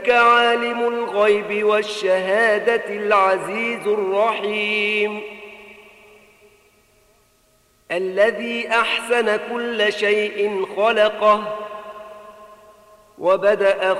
عالم الغيب والشهادة العزيز الرحيم الذي أحسن كل شيء خلقه وبدأ